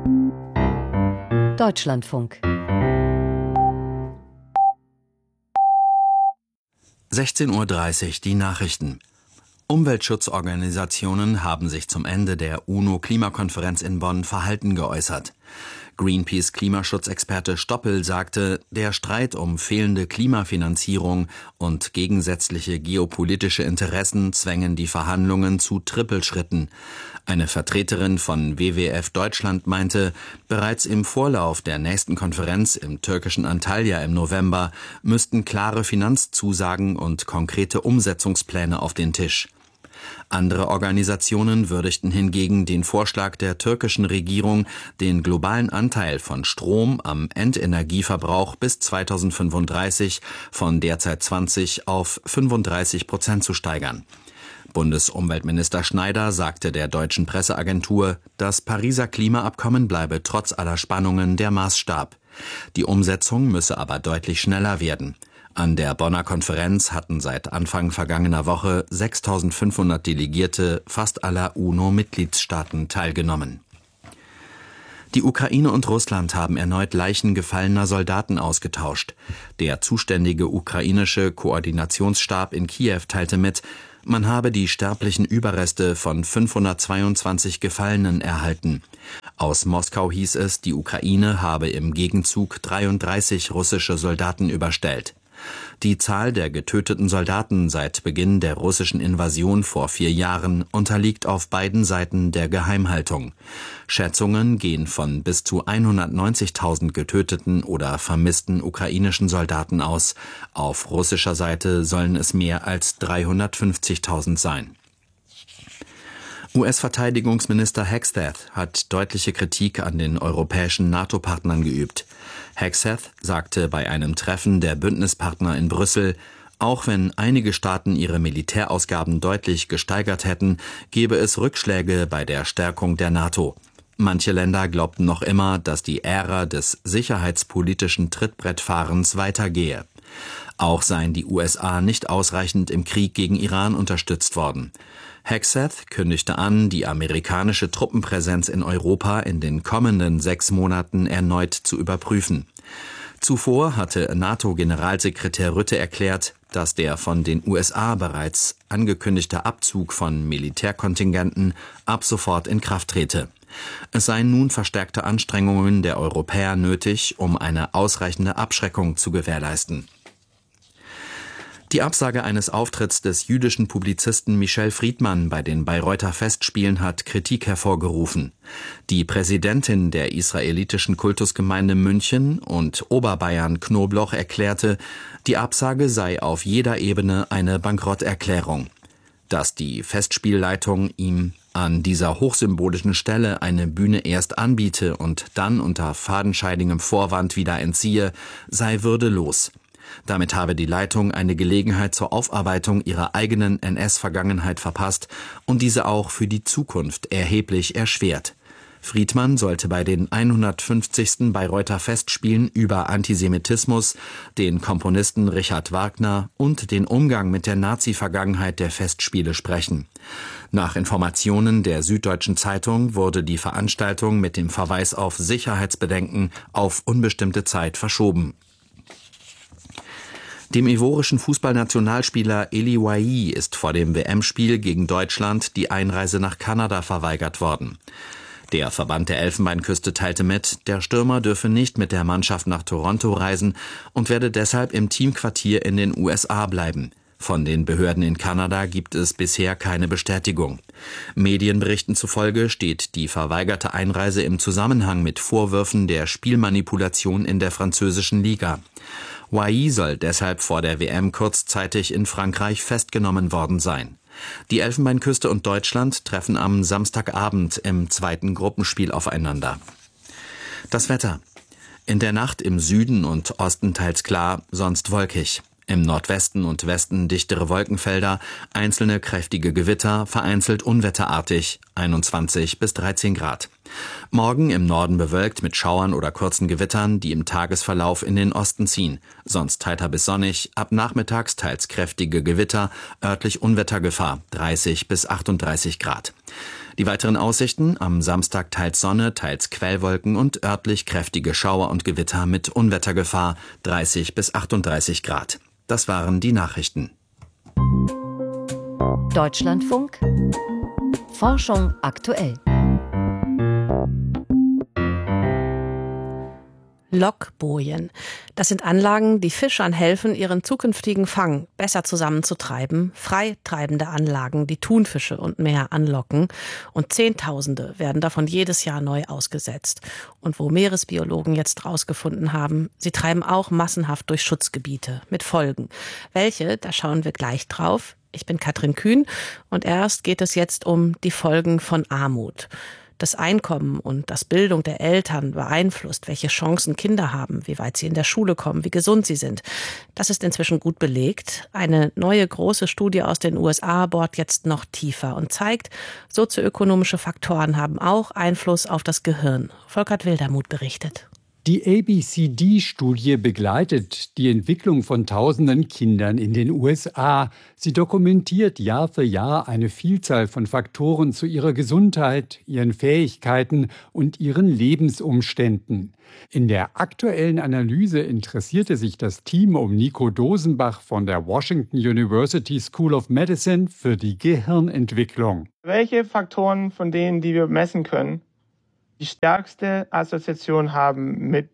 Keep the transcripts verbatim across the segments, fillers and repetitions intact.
Deutschlandfunk. sechzehn Uhr dreißig, die Nachrichten. Umweltschutzorganisationen haben sich zum Ende der UNO-Klimakonferenz in Bonn verhalten geäußert. Greenpeace-Klimaschutzexperte Stoppel sagte, der Streit um fehlende Klimafinanzierung und gegensätzliche geopolitische Interessen zwängen die Verhandlungen zu Trippelschritten. Eine Vertreterin von W W F Deutschland meinte, bereits im Vorlauf der nächsten Konferenz im türkischen Antalya im November müssten klare Finanzzusagen und konkrete Umsetzungspläne auf den Tisch. Andere Organisationen würdigten hingegen den Vorschlag der türkischen Regierung, den globalen Anteil von Strom am Endenergieverbrauch bis zweitausendfünfunddreißig von derzeit zwanzig auf fünfunddreißig Prozent zu steigern. Bundesumweltminister Schneider sagte der deutschen Presseagentur, das Pariser Klimaabkommen bleibe trotz aller Spannungen der Maßstab. Die Umsetzung müsse aber deutlich schneller werden. An der Bonner Konferenz hatten seit Anfang vergangener Woche sechstausendfünfhundert Delegierte fast aller UNO-Mitgliedstaaten teilgenommen. Die Ukraine und Russland haben erneut Leichen gefallener Soldaten ausgetauscht. Der zuständige ukrainische Koordinationsstab in Kiew teilte mit, man habe die sterblichen Überreste von fünfhundertzweiundzwanzig Gefallenen erhalten. Aus Moskau hieß es, die Ukraine habe im Gegenzug dreiunddreißig russische Soldaten überstellt. Die Zahl der getöteten Soldaten seit Beginn der russischen Invasion vor vier Jahren unterliegt auf beiden Seiten der Geheimhaltung. Schätzungen gehen von bis zu hundertneunzigtausend getöteten oder vermissten ukrainischen Soldaten aus. Auf russischer Seite sollen es mehr als dreihundertfünfzigtausend sein. U S-Verteidigungsminister Hegseth hat deutliche Kritik an den europäischen NATO-Partnern geübt. Hegseth sagte bei einem Treffen der Bündnispartner in Brüssel, auch wenn einige Staaten ihre Militärausgaben deutlich gesteigert hätten, gebe es Rückschläge bei der Stärkung der NATO. Manche Länder glaubten noch immer, dass die Ära des sicherheitspolitischen Trittbrettfahrens weitergehe. Auch seien die U S A nicht ausreichend im Krieg gegen Iran unterstützt worden. Hegseth kündigte an, die amerikanische Truppenpräsenz in Europa in den kommenden sechs Monaten erneut zu überprüfen. Zuvor hatte NATO-Generalsekretär Rutte erklärt, dass der von den U S A bereits angekündigte Abzug von Militärkontingenten ab sofort in Kraft trete. Es seien nun verstärkte Anstrengungen der Europäer nötig, um eine ausreichende Abschreckung zu gewährleisten. Die Absage eines Auftritts des jüdischen Publizisten Michel Friedman bei den Bayreuther Festspielen hat Kritik hervorgerufen. Die Präsidentin der israelitischen Kultusgemeinde München und Oberbayern Knobloch erklärte, die Absage sei auf jeder Ebene eine Bankrotterklärung. Dass die Festspielleitung ihm an dieser hochsymbolischen Stelle eine Bühne erst anbiete und dann unter fadenscheinigem Vorwand wieder entziehe, sei würdelos. Damit habe die Leitung eine Gelegenheit zur Aufarbeitung ihrer eigenen N S-Vergangenheit verpasst und diese auch für die Zukunft erheblich erschwert. Friedman sollte bei den hundertfünfzigsten Bayreuther Festspielen über Antisemitismus, den Komponisten Richard Wagner und den Umgang mit der Nazi-Vergangenheit der Festspiele sprechen. Nach Informationen der Süddeutschen Zeitung wurde die Veranstaltung mit dem Verweis auf Sicherheitsbedenken auf unbestimmte Zeit verschoben. Dem ivorischen Fußballnationalspieler Eli Wahi ist vor dem W M-Spiel gegen Deutschland die Einreise nach Kanada verweigert worden. Der Verband der Elfenbeinküste teilte mit, der Stürmer dürfe nicht mit der Mannschaft nach Toronto reisen und werde deshalb im Teamquartier in den U S A bleiben. Von den Behörden in Kanada gibt es bisher keine Bestätigung. Medienberichten zufolge steht die verweigerte Einreise im Zusammenhang mit Vorwürfen der Spielmanipulation in der französischen Liga. Wahi soll deshalb vor der W M kurzzeitig in Frankreich festgenommen worden sein. Die Elfenbeinküste und Deutschland treffen am Samstagabend im zweiten Gruppenspiel aufeinander. Das Wetter. In der Nacht im Süden und Osten teils klar, sonst wolkig. Im Nordwesten und Westen dichtere Wolkenfelder, einzelne kräftige Gewitter, vereinzelt unwetterartig, einundzwanzig bis dreizehn Grad. Morgen im Norden bewölkt mit Schauern oder kurzen Gewittern, die im Tagesverlauf in den Osten ziehen. Sonst heiter bis sonnig, ab nachmittags teils kräftige Gewitter, örtlich Unwettergefahr, dreißig bis achtunddreißig Grad. Die weiteren Aussichten: am Samstag teils Sonne, teils Quellwolken und örtlich kräftige Schauer und Gewitter mit Unwettergefahr, dreißig bis achtunddreißig Grad. Das waren die Nachrichten. Deutschlandfunk Forschung aktuell. Lockbojen. Das sind Anlagen, die Fischern helfen, ihren zukünftigen Fang besser zusammenzutreiben. Freitreibende Anlagen, die Thunfische und mehr anlocken. Und Zehntausende werden davon jedes Jahr neu ausgesetzt. Und wo Meeresbiologen jetzt rausgefunden haben, sie treiben auch massenhaft durch Schutzgebiete mit Folgen. Welche, da schauen wir gleich drauf. Ich bin Katrin Kühn und erst geht es jetzt um die Folgen von Armut. Das Einkommen und das Bildung der Eltern beeinflusst, welche Chancen Kinder haben, wie weit sie in der Schule kommen, wie gesund sie sind. Das ist inzwischen gut belegt. Eine neue große Studie aus den U S A bohrt jetzt noch tiefer und zeigt, sozioökonomische Faktoren haben auch Einfluss auf das Gehirn. Volkert Wildermuth berichtet. Die A B C D-Studie begleitet die Entwicklung von tausenden Kindern in den U S A. Sie dokumentiert Jahr für Jahr eine Vielzahl von Faktoren zu ihrer Gesundheit, ihren Fähigkeiten und ihren Lebensumständen. In der aktuellen Analyse interessierte sich das Team um Nico Dosenbach von der Washington University School of Medicine für die Gehirnentwicklung. Welche Faktoren von denen, die wir messen können, die stärkste Assoziation haben mit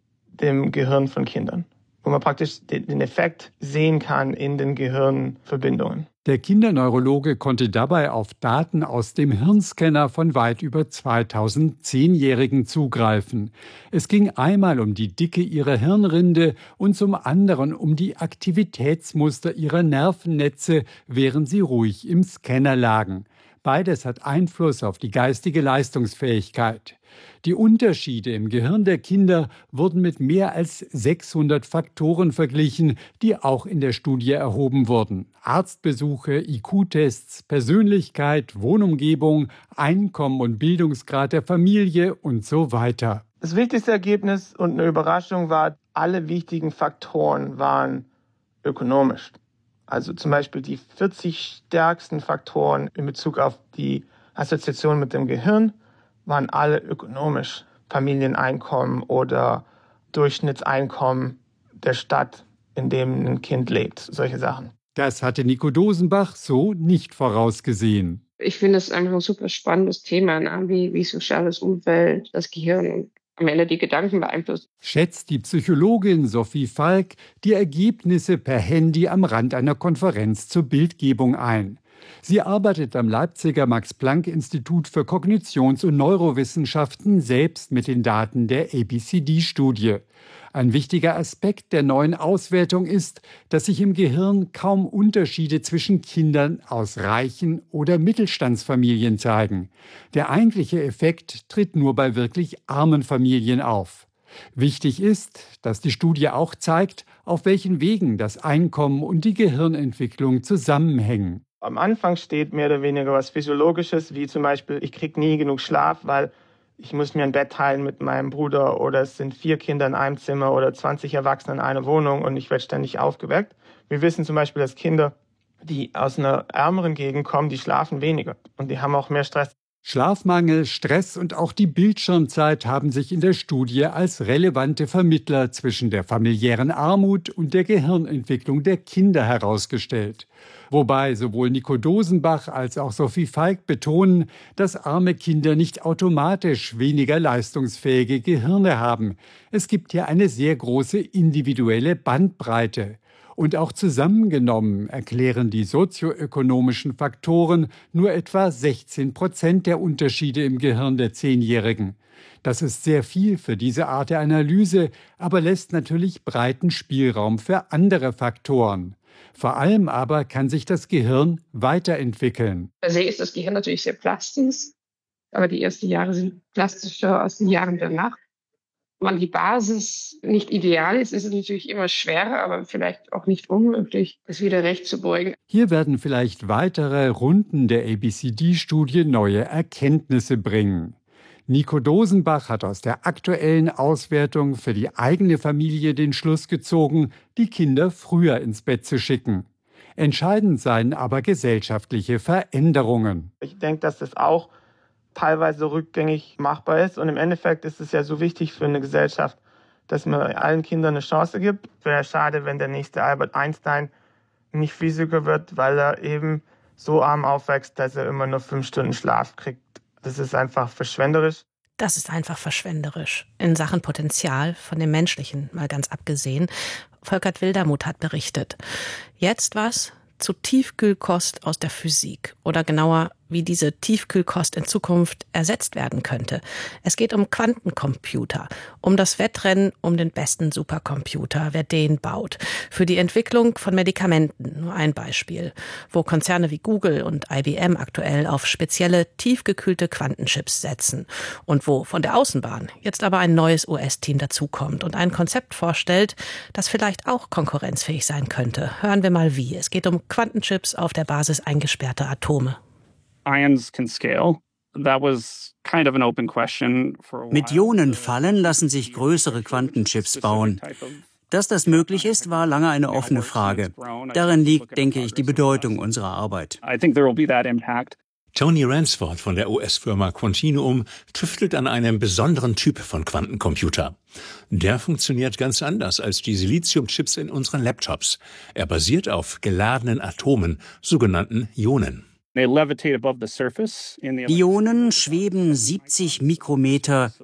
dem Gehirn von Kindern, wo man praktisch den Effekt sehen kann in den Gehirnverbindungen. Der Kinderneurologe konnte dabei auf Daten aus dem Hirnscanner von weit über zweitausend Zehnjährigen zugreifen. Es ging einmal um die Dicke ihrer Hirnrinde und zum anderen um die Aktivitätsmuster ihrer Nervennetze, während sie ruhig im Scanner lagen. Beides hat Einfluss auf die geistige Leistungsfähigkeit. Die Unterschiede im Gehirn der Kinder wurden mit mehr als sechshundert Faktoren verglichen, die auch in der Studie erhoben wurden. Arztbesuche, I Q-Tests, Persönlichkeit, Wohnumgebung, Einkommen und Bildungsgrad der Familie und so weiter. Das wichtigste Ergebnis und eine Überraschung war, alle wichtigen Faktoren waren ökonomisch. Also zum Beispiel die vierzig stärksten Faktoren in Bezug auf die Assoziation mit dem Gehirn waren alle ökonomisch. Familieneinkommen oder Durchschnittseinkommen der Stadt, in dem ein Kind lebt. Solche Sachen. Das hatte Nico Dosenbach so nicht vorausgesehen. Ich finde es einfach ein super spannendes Thema, wie, wie soziales Umfeld, das Gehirn und am Ende die Gedanken beeinflusst. Schätzt die Psychologin Sophie Falk die Ergebnisse per Handy am Rand einer Konferenz zur Bildgebung ein. Sie arbeitet am Leipziger Max-Planck-Institut für Kognitions- und Neurowissenschaften selbst mit den Daten der A B C D-Studie. Ein wichtiger Aspekt der neuen Auswertung ist, dass sich im Gehirn kaum Unterschiede zwischen Kindern aus reichen oder Mittelstandsfamilien zeigen. Der eigentliche Effekt tritt nur bei wirklich armen Familien auf. Wichtig ist, dass die Studie auch zeigt, auf welchen Wegen das Einkommen und die Gehirnentwicklung zusammenhängen. Am Anfang steht mehr oder weniger was Physiologisches, wie zum Beispiel, ich kriege nie genug Schlaf, weil ich muss mir ein Bett teilen mit meinem Bruder oder es sind vier Kinder in einem Zimmer oder zwanzig Erwachsene in einer Wohnung und ich werde ständig aufgeweckt. Wir wissen zum Beispiel, dass Kinder, die aus einer ärmeren Gegend kommen, die schlafen weniger und die haben auch mehr Stress. Schlafmangel, Stress und auch die Bildschirmzeit haben sich in der Studie als relevante Vermittler zwischen der familiären Armut und der Gehirnentwicklung der Kinder herausgestellt. Wobei sowohl Nico Dosenbach als auch Sophie Falk betonen, dass arme Kinder nicht automatisch weniger leistungsfähige Gehirne haben. Es gibt hier eine sehr große individuelle Bandbreite. Und auch zusammengenommen erklären die sozioökonomischen Faktoren nur etwa sechzehn Prozent der Unterschiede im Gehirn der Zehnjährigen. Das ist sehr viel für diese Art der Analyse, aber lässt natürlich breiten Spielraum für andere Faktoren. Vor allem aber kann sich das Gehirn weiterentwickeln. Per se ist das Gehirn natürlich sehr plastisch, aber die ersten Jahre sind plastischer als die Jahre danach. Wenn die Basis nicht ideal ist, ist es natürlich immer schwerer, aber vielleicht auch nicht unmöglich, es wieder recht zu beugen. Hier werden vielleicht weitere Runden der A B C D-Studie neue Erkenntnisse bringen. Nico Dosenbach hat aus der aktuellen Auswertung für die eigene Familie den Schluss gezogen, die Kinder früher ins Bett zu schicken. Entscheidend seien aber gesellschaftliche Veränderungen. Ich denke, dass das auch teilweise rückgängig machbar ist. Und im Endeffekt ist es ja so wichtig für eine Gesellschaft, dass man allen Kindern eine Chance gibt. Wäre schade, wenn der nächste Albert Einstein nicht Physiker wird, weil er eben so arm aufwächst, dass er immer nur fünf Stunden Schlaf kriegt. Das ist einfach verschwenderisch. Das ist einfach verschwenderisch. In Sachen Potenzial, von dem Menschlichen mal ganz abgesehen. Volkert Wildermuth hat berichtet. Jetzt was zu Tiefkühlkost aus der Physik. Oder genauer, wie diese Tiefkühlkost in Zukunft ersetzt werden könnte. Es geht um Quantencomputer, um das Wettrennen um den besten Supercomputer, wer den baut. Für die Entwicklung von Medikamenten, nur ein Beispiel, wo Konzerne wie Google und I B M aktuell auf spezielle tiefgekühlte Quantenchips setzen. Und wo von der Außenbahn jetzt aber ein neues U S-Team dazukommt und ein Konzept vorstellt, das vielleicht auch konkurrenzfähig sein könnte. Hören wir mal wie. Es geht um Quantenchips auf der Basis eingesperrter Atome. Mit Ionenfallen lassen sich größere Quantenchips bauen. Dass das möglich ist, war lange eine offene Frage. Darin liegt, denke ich, die Bedeutung unserer Arbeit. Tony Ransford von der U S-Firma Quantinuum tüftelt an einem besonderen Typ von Quantencomputer. Der funktioniert ganz anders als die Siliziumchips in unseren Laptops. Er basiert auf geladenen Atomen, sogenannten Ionen. Ionen schweben siebzig Mikrometer